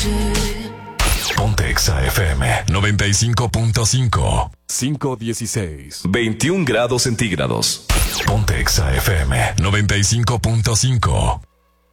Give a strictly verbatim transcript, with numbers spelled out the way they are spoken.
Ponte Exa F M noventa y cinco punto cinco. cinco dieciséis. veintiún grados centígrados. Ponte Exa F M noventa y cinco punto cinco.